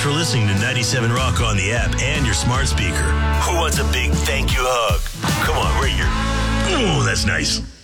for listening to 97 Rock on the app and your smart speaker. Who wants a big thank you hug? Come on, right here. Oh, that's nice.